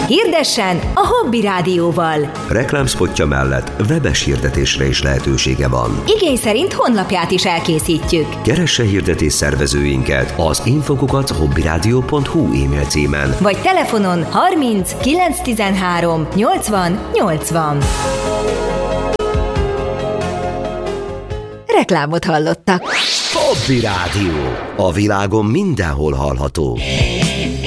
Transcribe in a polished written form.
Hirdessen a Hobby Rádióval. Reklámspotja mellett webes hirdetésre is lehetősége van. Igény szerint honlapját is elkészítjük. Keresse hirdetés szervezőinket az info@hobbyradio.hu e-mail címen, vagy telefonon 30 913 80 80. Reklámot hallottak. Hobby Rádió. A világon mindenhol hallható.